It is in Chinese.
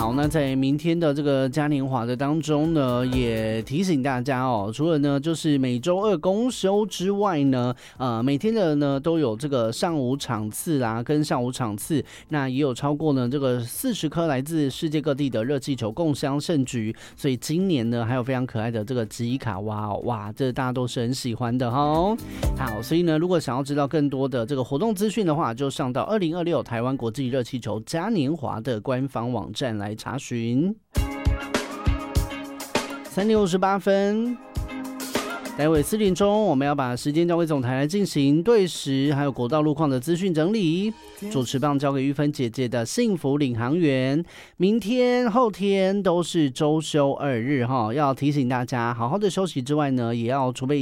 好，那在明天的这个嘉年华的当中呢，也提醒大家哦，除了呢就是每周二公休之外呢，每天的呢都有这个上午场次啦，跟下午场次，那也有超过呢这个40颗来自世界各地的热气球共襄盛举，所以今年呢还有非常可爱的这个吉伊卡哇哦，哇，这大家都是很喜欢的齁。好，所以呢，如果想要知道更多的这个活动资讯的话，就上到2026台湾国际热气球嘉年华的官方网站来查询。3点58分。待会4点钟，我们要把时间交给总台来进行对时还有国道路况的资讯整理。主持棒交给玉芬姐姐的幸福领航员。明天、后天都是周休2日哈，要提醒大家好好的休息之外呢，也要储备